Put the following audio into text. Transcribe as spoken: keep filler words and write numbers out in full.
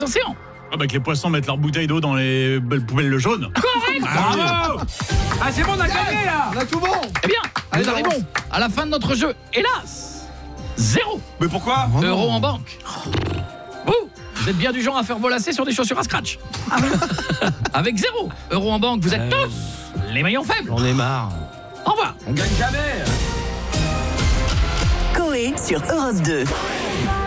océans. Ah bah que les poissons mettent leurs bouteilles d'eau dans les belles poubelles jaunes. Correct. Bravo. Ah, c'est bon, on a gagné là. On a tout bon. Eh bien, Allez, nous avance. arrivons à la fin de notre jeu. Hélas, zéro Mais pourquoi? Oh non. euro en banque. Vous, vous êtes bien du genre à faire volasser sur des chaussures à scratch. Avec zéro euro en banque, vous êtes Euh. tous les maillons faibles. J'en ai marre. Au revoir. On gagne jamais. Coé sur Europe deux.